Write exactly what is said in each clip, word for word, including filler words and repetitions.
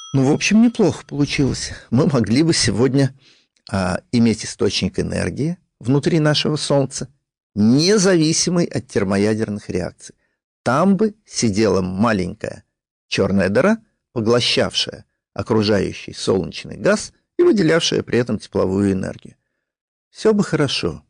Ну, в общем, неплохо получилось. Мы могли бы сегодня а, иметь источник энергии внутри нашего Солнца, независимый от термоядерных реакций. Там бы сидела маленькая черная дыра, поглощавшая окружающий солнечный газ и выделявшая при этом тепловую энергию. Все бы хорошо.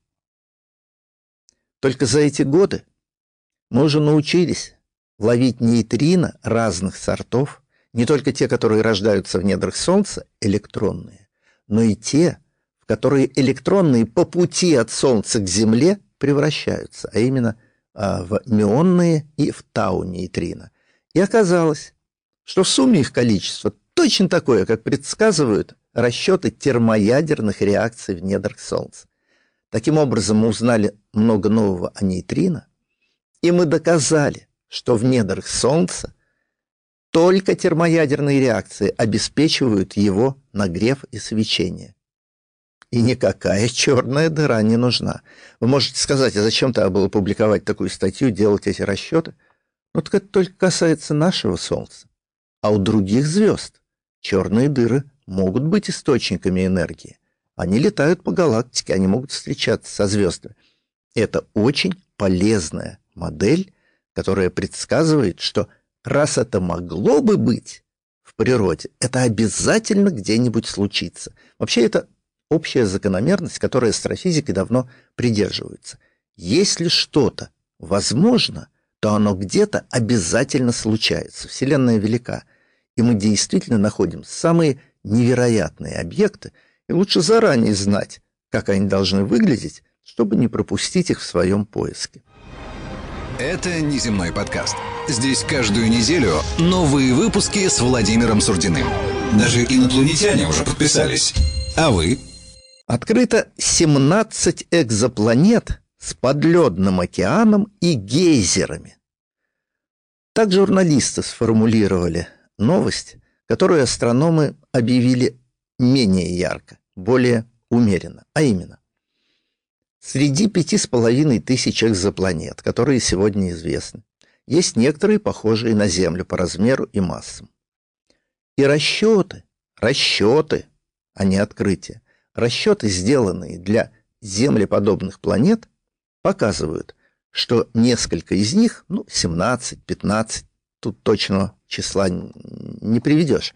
Только за эти годы мы уже научились ловить нейтрино разных сортов, не только те, которые рождаются в недрах Солнца, электронные, но и те, в которые электронные по пути от Солнца к Земле превращаются, а именно а, в мюонные и в тау-нейтрино. И оказалось, что в сумме их количество точно такое, как предсказывают расчеты термоядерных реакций в недрах Солнца. Таким образом, мы узнали много нового о нейтрино, и мы доказали, что в недрах Солнца только термоядерные реакции обеспечивают его нагрев и свечение. И никакая черная дыра не нужна. Вы можете сказать, а зачем тогда было публиковать такую статью, делать эти расчеты? Ну, так это только касается нашего Солнца. А у других звезд черные дыры могут быть источниками энергии. Они летают по галактике, они могут встречаться со звездами. Это очень полезная модель, которая предсказывает, что раз это могло бы быть в природе, это обязательно где-нибудь случится. Вообще, это общая закономерность, которой астрофизики давно придерживаются. Если что-то возможно, то оно где-то обязательно случается. Вселенная велика, и мы действительно находим самые невероятные объекты, и лучше заранее знать, как они должны выглядеть, чтобы не пропустить их в своем поиске. Это «Неземной подкаст». Здесь каждую неделю новые выпуски с Владимиром Сурдиным. Даже инопланетяне уже подписались. А вы? Открыто семнадцать экзопланет с подледным океаном и гейзерами. Так журналисты сформулировали новость, которую астрономы объявили менее ярко, более умеренно, а именно: среди пяти с половиной тысяч экзопланет, которые сегодня известны, есть некоторые похожие на Землю по размеру и массам. И расчеты, расчеты, а не открытия, расчеты, сделанные для землеподобных планет, показывают, что несколько из них, ну, семнадцать, пятнадцать, тут точного числа не приведешь.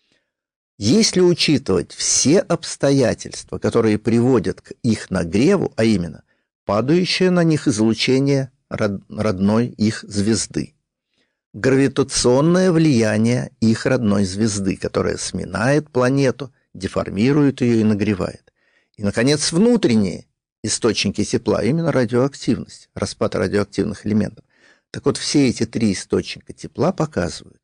Если учитывать все обстоятельства, которые приводят к их нагреву, а именно падающее на них излучение родной их звезды, гравитационное влияние их родной звезды, которая сминает планету, деформирует ее и нагревает, и, наконец, внутренние источники тепла, именно радиоактивность, распад радиоактивных элементов. Так вот, все эти три источника тепла показывают,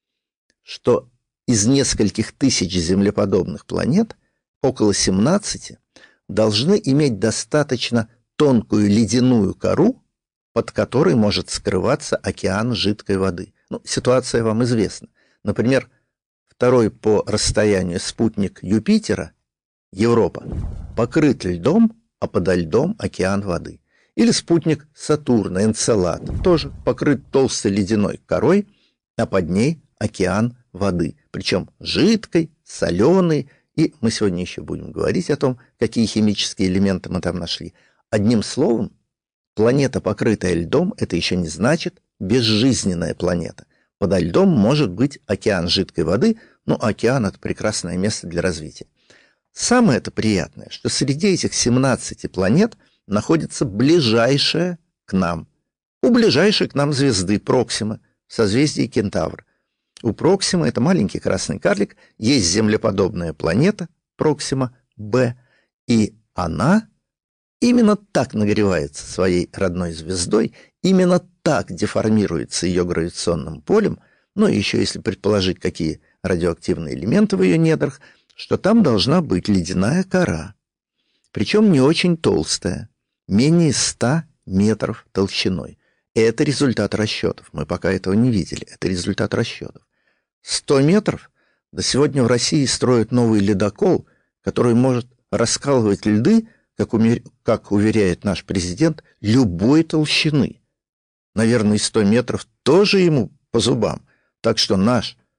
что из нескольких тысяч землеподобных планет около семнадцати должны иметь достаточно тонкую ледяную кору, под которой может скрываться океан жидкой воды. Ну, ситуация вам известна. Например, второй по расстоянию спутник Юпитера, Европа, покрыт льдом, а подо льдом океан воды. Или спутник Сатурна, Энцелад, тоже покрыт толстой ледяной корой, а под ней океан воды. Причем жидкой, соленой, и мы сегодня еще будем говорить о том, какие химические элементы мы там нашли. Одним словом, планета, покрытая льдом, это еще не значит безжизненная планета. Подо льдом может быть океан жидкой воды, но океан — это прекрасное место для развития. Самое это приятное, что среди этих семнадцати планет находится ближайшая к нам, у ближайшей к нам звезды Проксима, в созвездии Кентавр. У Проксима, это маленький красный карлик, есть землеподобная планета Проксима Б, и она именно так нагревается своей родной звездой, именно так деформируется ее гравитационным полем, ну и еще если предположить, какие радиоактивные элементы в ее недрах, что там должна быть ледяная кора, причем не очень толстая, менее ста метров толщиной. И это результат расчетов. Мы пока этого не видели. Это результат расчетов. сто метров? Да сегодня в России строят новый ледокол, который может раскалывать льды, как, умер... как уверяет наш президент, любой толщины. Наверное, сто метров тоже ему по зубам. Так что наш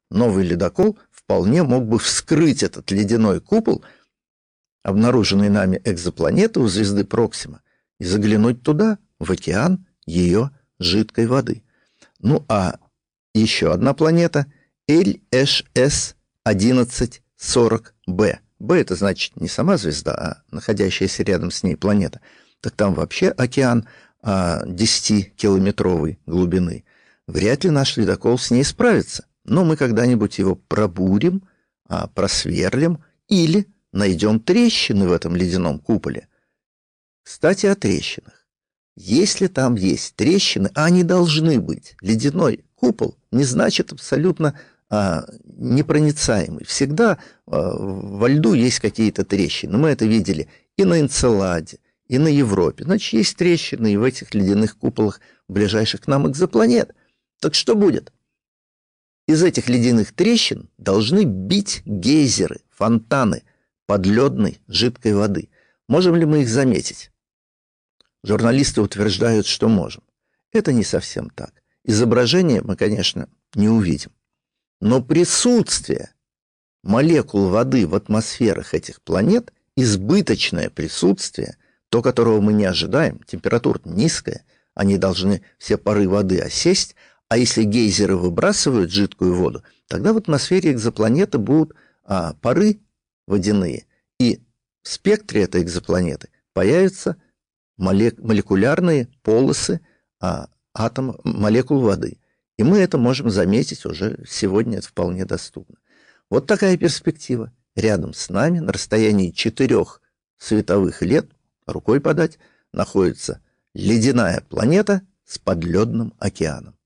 новый ледокол вполне мог бы вскрыть этот ледяной купол, обнаруженный нами экзопланеты у звезды Проксима, и заглянуть туда, в океан ее жидкой воды. Ну а еще одна планета Эл Эш Эс одиннадцать сорок бэ. Б это значит не сама звезда, а находящаяся рядом с ней планета. Так там вообще океан а, десятикилометровой глубины. Вряд ли наш ледокол с ней справится. Но мы когда-нибудь его пробурим, а, просверлим или найдем трещины в этом ледяном куполе. Кстати, о трещинах. Если там есть трещины, а они должны быть, ледяной купол не значит абсолютно а, непроницаемый. Всегда а, во льду есть какие-то трещины. Мы это видели и на Энцеладе, и на Европе. Значит, есть трещины и в этих ледяных куполах ближайших к нам экзопланет. Так что будет? Из этих ледяных трещин должны бить гейзеры, фонтаны подледной жидкой воды. Можем ли мы их заметить? Журналисты утверждают, что можем. Это не совсем так. Изображение мы, конечно, не увидим. Но присутствие молекул воды в атмосферах этих планет, избыточное присутствие, то, которого мы не ожидаем, температура низкая, они должны все пары воды осесть, а если гейзеры выбрасывают жидкую воду, тогда в атмосфере экзопланеты будут а, пары водяные, и в спектре этой экзопланеты появятся молекулярные полосы а, атом, молекул воды. И мы это можем заметить уже сегодня, это вполне доступно. Вот такая перспектива. Рядом с нами, на расстоянии четырех световых лет, рукой подать, находится ледяная планета с подледным океаном.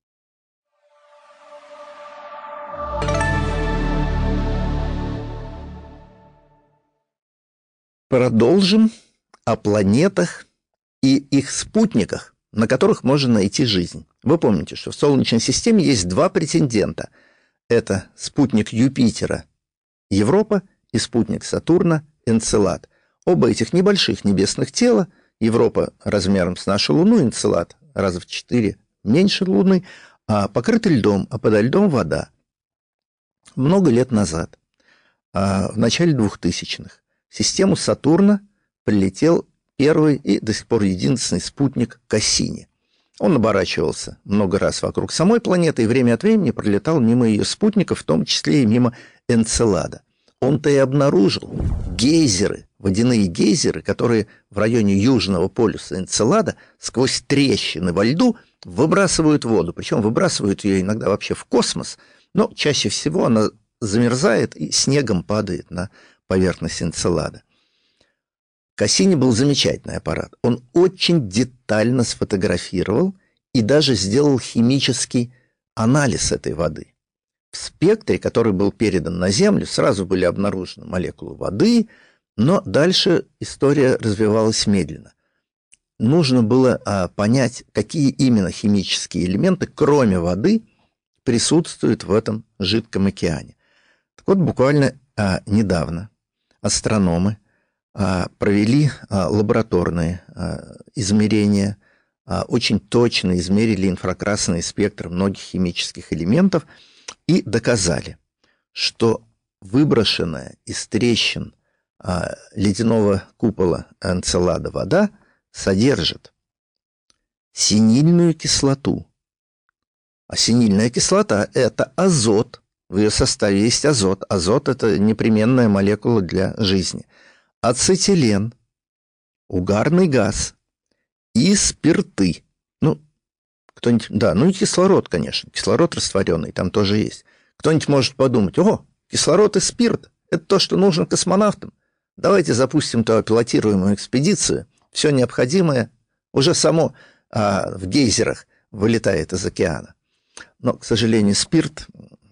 Продолжим о планетах и их спутниках, на которых можно найти жизнь. Вы помните, что в Солнечной системе есть два претендента. Это спутник Юпитера Европа и спутник Сатурна Энцелад. Оба этих небольших небесных тела, Европа размером с нашу Луну, Энцелад раза в четыре меньше Луны, а покрыты льдом, а подо льдом вода. Много лет назад, в начале двухтысячных, в систему Сатурна прилетел первый и до сих пор единственный спутник Кассини. Он оборачивался много раз вокруг самой планеты и время от времени пролетал мимо ее спутников, в том числе и мимо Энцелада. Он-то и обнаружил гейзеры, водяные гейзеры, которые в районе южного полюса Энцелада сквозь трещины во льду выбрасывают воду. Причем выбрасывают ее иногда вообще в космос, но чаще всего она замерзает и снегом падает на поверхность Энцелада. Кассини был замечательный аппарат. Он очень детально сфотографировал и даже сделал химический анализ этой воды. В спектре, который был передан на Землю, сразу были обнаружены молекулы воды, но дальше история развивалась медленно. Нужно было а, понять, какие именно химические элементы, кроме воды, присутствуют в этом жидком океане. Так вот, буквально а, недавно астрономы провели лабораторные измерения, очень точно измерили инфракрасный спектр многих химических элементов и доказали, что выброшенная из трещин ледяного купола Энцелада вода содержит синильную кислоту. А синильная кислота – это азот. В ее составе есть азот. Азот – это непременная молекула для жизни. Ацетилен, угарный газ и спирты. Ну, кто-нибудь, да, ну и кислород, конечно. Кислород растворенный там тоже есть. Кто-нибудь может подумать: о, кислород и спирт – это то, что нужно космонавтам. Давайте запустим туда пилотируемую экспедицию. Все необходимое уже само а, в гейзерах вылетает из океана. Но, к сожалению, спирт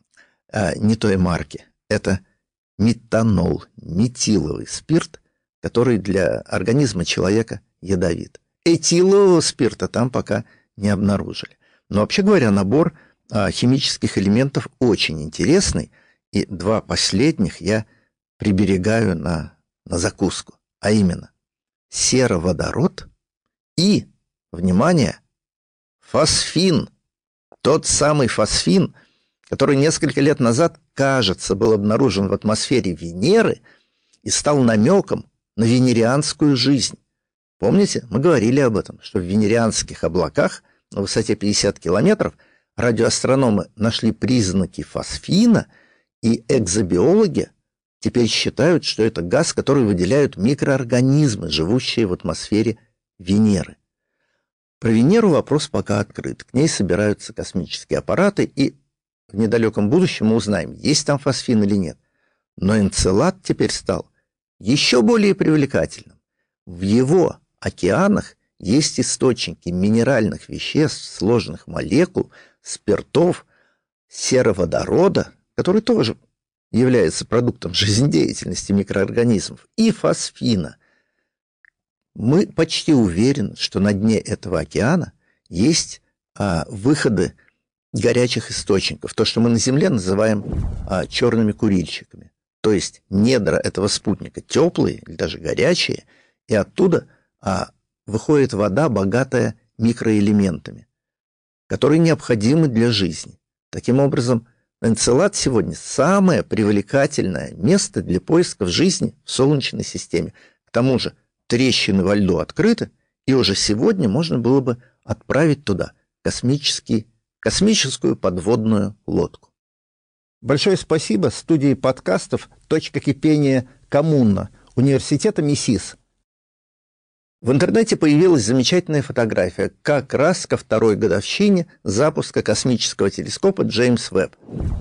а, не той марки. Это метанол, метиловый спирт, который для организма человека ядовит. Этилового спирта там пока не обнаружили. Но вообще говоря, набор а, химических элементов очень интересный, и два последних я приберегаю на, на закуску, а именно сероводород и, внимание, фосфин. Тот самый фосфин, который несколько лет назад, кажется, был обнаружен в атмосфере Венеры и стал намеком на венерианскую жизнь. Помните, мы говорили об этом, что в венерианских облаках на высоте пятьдесят километров радиоастрономы нашли признаки фосфина, и экзобиологи теперь считают, что это газ, который выделяют микроорганизмы, живущие в атмосфере Венеры. Про Венеру вопрос пока открыт. К ней собираются космические аппараты, и в недалеком будущем мы узнаем, есть там фосфин или нет. Но Энцелад теперь стал еще более привлекательным. В его океанах есть источники минеральных веществ, сложных молекул, спиртов, сероводорода, который тоже является продуктом жизнедеятельности микроорганизмов, и фосфина. Мы почти уверены, что на дне этого океана есть а, выходы горячих источников, то, что мы на Земле называем а, черными курильщиками. То есть недра этого спутника теплые или даже горячие, и оттуда а, выходит вода, богатая микроэлементами, которые необходимы для жизни. Таким образом, Энцелад сегодня самое привлекательное место для поисков жизни в Солнечной системе. К тому же трещины во льду открыты, и уже сегодня можно было бы отправить туда космический, космическую подводную лодку. Большое спасибо студии подкастов «Точка кипения Коммуна» Университета МИСИС. В интернете появилась замечательная фотография как раз ко второй годовщине запуска космического телескопа Джеймс Уэбб.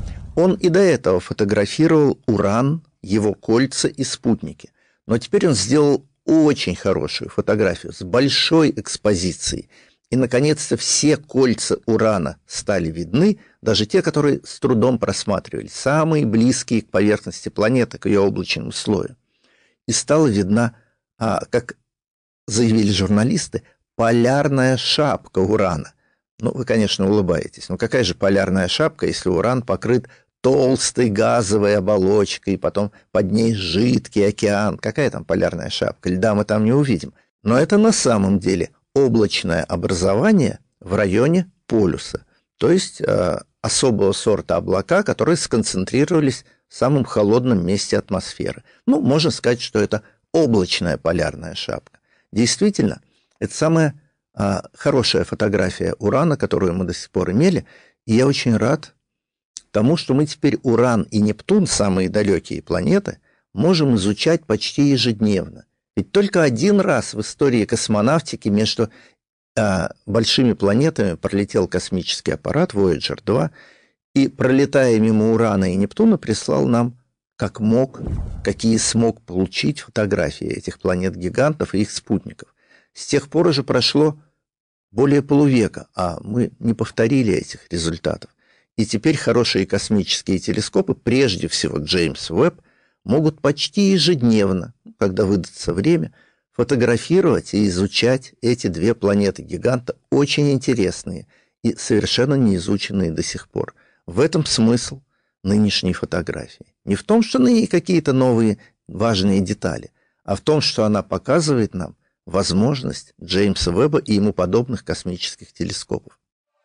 Он и до этого фотографировал Уран, его кольца и спутники. Но теперь он сделал очень хорошую фотографию с большой экспозицией. И, наконец-то, все кольца Урана стали видны, даже те, которые с трудом просматривались, самые близкие к поверхности планеты, к ее облачному слою. И стала видна, а, как заявили журналисты, полярная шапка Урана. Ну, вы, конечно, улыбаетесь. Но какая же полярная шапка, если Уран покрыт толстой газовой оболочкой, и потом под ней жидкий океан? Какая там полярная шапка? Льда мы там не увидим. Но это на самом деле облачное образование в районе полюса, то есть э, особого сорта облака, которые сконцентрировались в самом холодном месте атмосферы. Ну, можно сказать, что это облачная полярная шапка. Действительно, это самая э, хорошая фотография Урана, которую мы до сих пор имели, и я очень рад тому, что мы теперь Уран и Нептун, самые далекие планеты, можем изучать почти ежедневно. Ведь только один раз в истории космонавтики между а, большими планетами пролетел космический аппарат Вояджер два, и, пролетая мимо Урана и Нептуна, прислал нам, как мог, какие смог получить фотографии этих планет-гигантов и их спутников. С тех пор уже прошло более полувека, а мы не повторили этих результатов. И теперь хорошие космические телескопы, прежде всего Джеймс Уэбб, могут почти ежедневно, когда выдастся время, фотографировать и изучать эти две планеты-гиганта, очень интересные и совершенно не изученные до сих пор. В этом смысл нынешней фотографии. Не в том, что на ней какие-то новые важные детали, а в том, что она показывает нам возможность Джеймса Уэбба и ему подобных космических телескопов.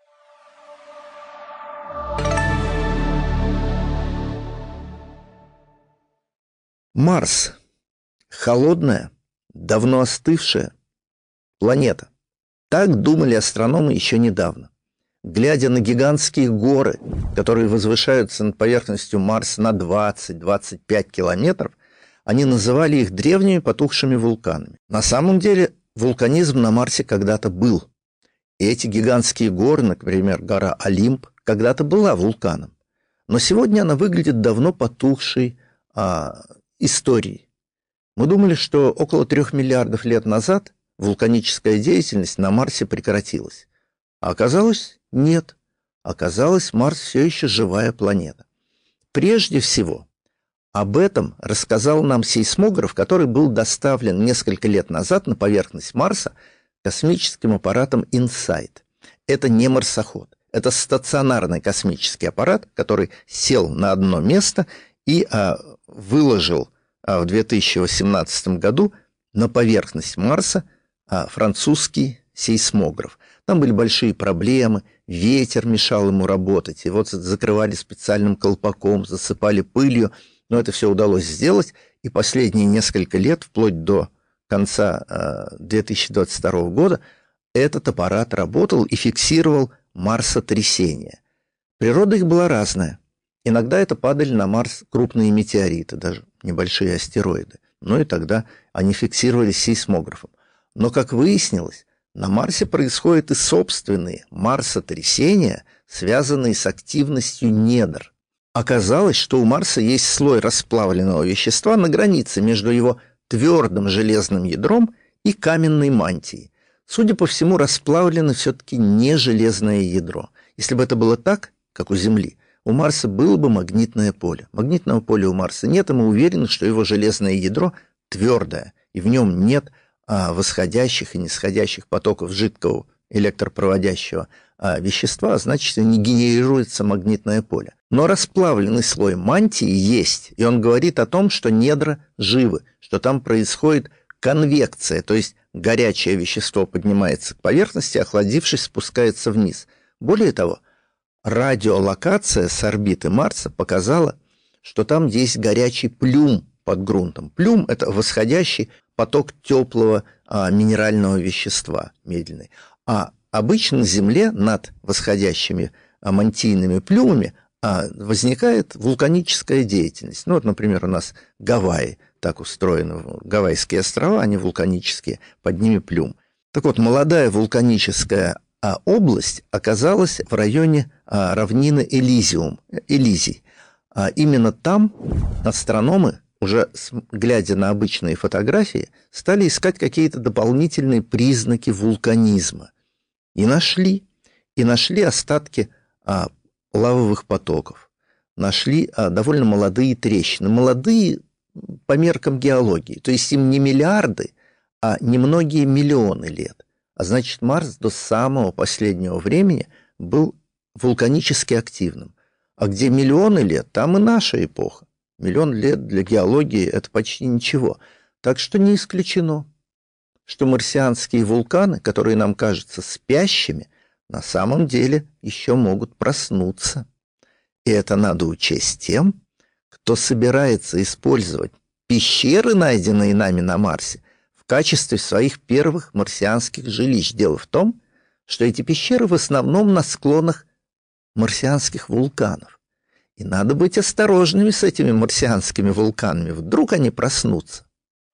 Марс. Холодная, давно остывшая планета. Так думали астрономы еще недавно. Глядя на гигантские горы, которые возвышаются над поверхностью Марса на двадцать-двадцать пять километров, они называли их древними потухшими вулканами. На самом деле вулканизм на Марсе когда-то был. И эти гигантские горы, например, гора Олимп, когда-то была вулканом. Но сегодня она выглядит давно потухшей а, историей. Мы думали, что около трех миллиардов лет назад вулканическая деятельность на Марсе прекратилась. А оказалось, нет. Оказалось, Марс все еще живая планета. Прежде всего, об этом рассказал нам сейсмограф, который был доставлен несколько лет назад на поверхность Марса космическим аппаратом «Инсайт». Это не марсоход. Это стационарный космический аппарат, который сел на одно место и а, выложил а, в две тысячи восемнадцатом году на поверхность Марса а, французский сейсмограф. Там были большие проблемы, ветер мешал ему работать, его закрывали специальным колпаком, засыпали пылью, но это все удалось сделать, и последние несколько лет, вплоть до конца две тысячи двадцать второго года, этот аппарат работал и фиксировал марсотрясения. Природа их была разная. Иногда это падали на Марс крупные метеориты, даже небольшие астероиды. Ну и тогда они фиксировались сейсмографом. Но, как выяснилось, на Марсе происходят и собственные марсотрясения, связанные с активностью недр. Оказалось, что у Марса есть слой расплавленного вещества на границе между его твердым железным ядром и каменной мантией. Судя по всему, расплавлено все-таки не железное ядро. Если бы это было так, как у Земли, у Марса было бы магнитное поле. Магнитного поля у Марса нет, и мы уверены, что его железное ядро твердое, и в нем нет а, восходящих и нисходящих потоков жидкого электропроводящего а, вещества, а значит, не генерируется магнитное поле. Но расплавленный слой мантии есть, и он говорит о том, что недра живы, что там происходит конвекция, то есть горячее вещество поднимается к поверхности, охладившись, спускается вниз. Более того, радиолокация с орбиты Марса показала, что там есть горячий плюм под грунтом. Плюм – это восходящий поток теплого а, минерального вещества, медленный. А обычно на Земле над восходящими а, мантийными плюмами а, возникает вулканическая деятельность. Ну вот, например, у нас Гавайи так устроены. Гавайские острова, они вулканические, под ними плюм. Так вот, молодая вулканическая а, область оказалась в районе а, равнины Элизиум, Элизий. А именно там астрономы, уже глядя на обычные фотографии, стали искать какие-то дополнительные признаки вулканизма. И нашли. И нашли остатки а, лавовых потоков. Нашли а, довольно молодые трещины. Молодые по меркам геологии. То есть им не миллиарды, а немногие миллионы лет. А значит, Марс до самого последнего времени был вулканически активным. А где миллионы лет, там и наша эпоха. Миллион лет для геологии – это почти ничего. Так что не исключено, что марсианские вулканы, которые нам кажутся спящими, на самом деле еще могут проснуться. И это надо учесть тем, кто собирается использовать пещеры, найденные нами на Марсе, в качестве своих первых марсианских жилищ. Дело в том, что эти пещеры в основном на склонах марсианских вулканов. И надо быть осторожными с этими марсианскими вулканами. Вдруг они проснутся.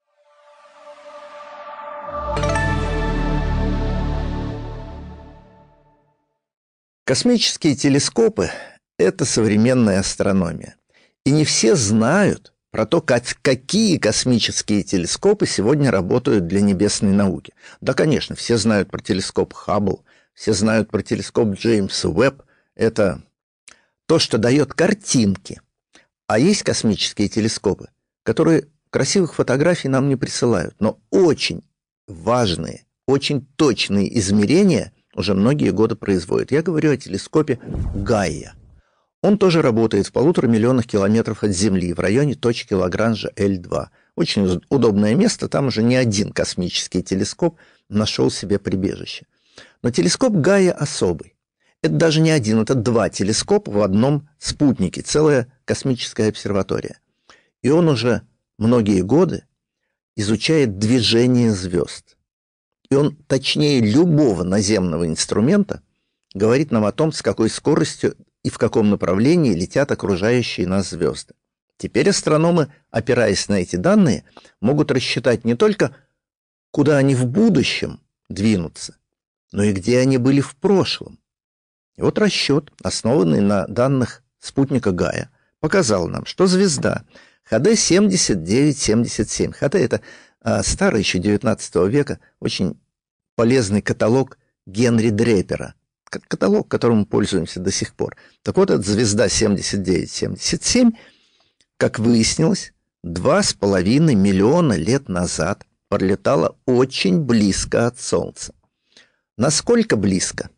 Космические телескопы – это современная астрономия. И не все знают про то, как, какие космические телескопы сегодня работают для небесной науки. Да, конечно, все знают про телескоп Хаббл, все знают про телескоп Джеймса Уэбб. Это то, что дает картинки. А есть космические телескопы, которые красивых фотографий нам не присылают, но очень важные, очень точные измерения уже многие годы производят. Я говорю о телескопе Гайя. Он тоже работает в полутора миллионах километров от Земли, в районе точки Лагранжа Эль два. Очень удобное место, там уже не один космический телескоп нашел себе прибежище. Но телескоп Гайя особый. Это даже не один, это два телескопа в одном спутнике, целая космическая обсерватория. И он уже многие годы изучает движение звезд. И он точнее любого наземного инструмента говорит нам о том, с какой скоростью и в каком направлении летят окружающие нас звезды. Теперь астрономы, опираясь на эти данные, могут рассчитать не только, куда они в будущем двинутся, но и где они были в прошлом. И вот расчет, основанный на данных спутника Гайя, показал нам, что звезда ха дэ семьдесят девять семьдесят семь, ха дэ это а, старый еще девятнадцатого века, очень полезный каталог Генри Дрейпера, каталог, которым мы пользуемся до сих пор. Так вот, эта звезда семьдесят девять семьдесят семь, как выяснилось, два с половиной миллиона лет назад пролетала очень близко от Солнца. Насколько близко?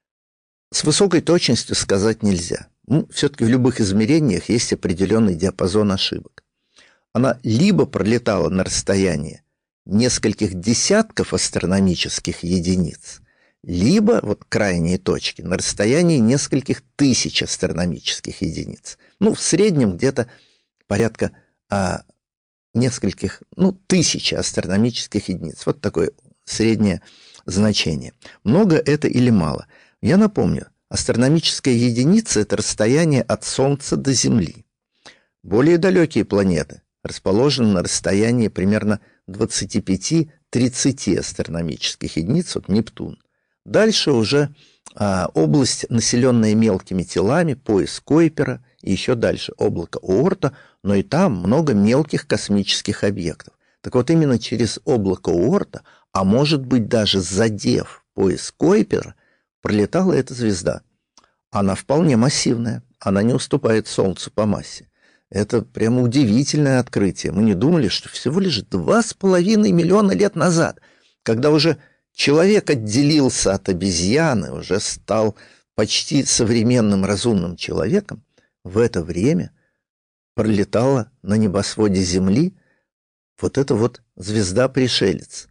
С высокой точностью сказать нельзя. Ну, все-таки в любых измерениях есть определенный диапазон ошибок. Она либо пролетала на расстояние нескольких десятков астрономических единиц, либо вот крайние точки на расстоянии нескольких тысяч астрономических единиц. Ну, в среднем где-то порядка а, нескольких, ну, тысячи астрономических единиц. Вот такое среднее значение. Много это или мало? Я напомню, астрономическая единица – это расстояние от Солнца до Земли. Более далекие планеты расположены на расстоянии примерно двадцать пять - тридцать астрономических единиц, вот Нептун. Дальше уже а, область, населенная мелкими телами, пояс Койпера, и еще дальше облако Оорта, но и там много мелких космических объектов. Так вот, именно через облако Оорта, а может быть даже задев пояс Койпера, пролетала эта звезда. Она вполне массивная, она не уступает Солнцу по массе. Это прямо удивительное открытие. Мы не думали, что всего лишь два с половиной миллиона лет назад, когда уже человек отделился от обезьяны, уже стал почти современным разумным человеком, в это время пролетала на небосводе Земли вот эта вот звезда-пришелец.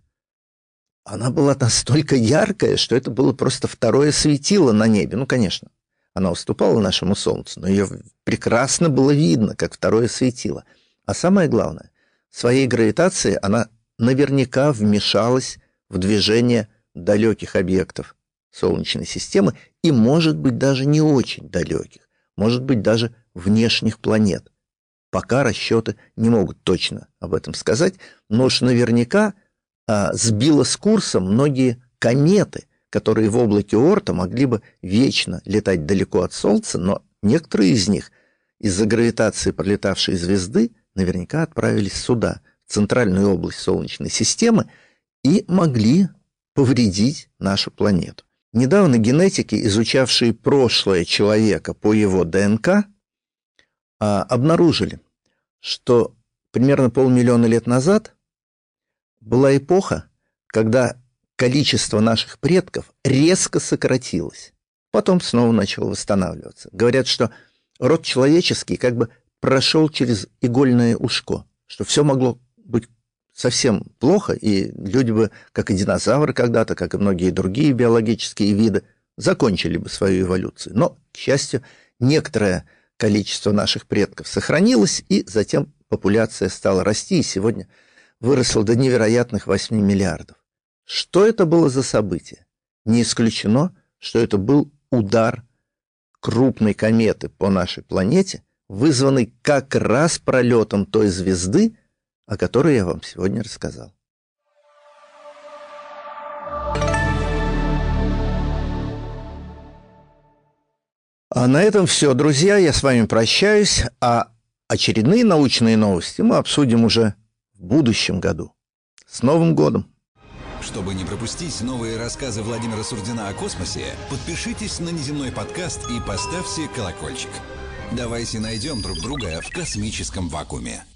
Она была настолько яркая, что это было просто второе светило на небе. Ну, конечно, она уступала нашему Солнцу, но ее прекрасно было видно, как второе светило. А самое главное, своей гравитацией она наверняка вмешалась в движение далеких объектов Солнечной системы и, может быть, даже не очень далеких, может быть, даже внешних планет. Пока расчеты не могут точно об этом сказать, но уж наверняка а, сбила с курса многие кометы, которые в облаке Оорта могли бы вечно летать далеко от Солнца, но некоторые из них из-за гравитации пролетавшей звезды наверняка отправились сюда, в центральную область Солнечной системы, и могли повредить нашу планету. Недавно генетики, изучавшие прошлое человека по его ДНК, обнаружили, что примерно полмиллиона лет назад была эпоха, когда количество наших предков резко сократилось, потом снова начало восстанавливаться. Говорят, что род человеческий как бы прошел через игольное ушко, что все могло быть совсем плохо, и люди бы, как и динозавры когда-то, как и многие другие биологические виды, закончили бы свою эволюцию. Но, к счастью, некоторое количество наших предков сохранилось, и затем популяция стала расти, и сегодня выросла до невероятных восьми миллиардов. Что это было за событие? Не исключено, что это был удар крупной кометы по нашей планете, вызванный как раз пролетом той звезды, о которой я вам сегодня рассказал. А на этом все, друзья. Я с вами прощаюсь, а очередные научные новости мы обсудим уже в будущем году. С Новым годом! Чтобы не пропустить новые рассказы Владимира Сурдина о космосе, подпишитесь на Неземной подкаст и поставьте колокольчик. Давайте найдем друг друга в космическом вакууме.